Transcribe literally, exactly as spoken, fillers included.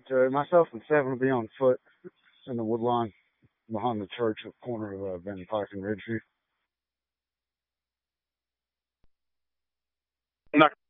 uh, myself and seven will be on foot in the woodline behind the church at the corner of uh, Van Pike and Ridgeview. I'm not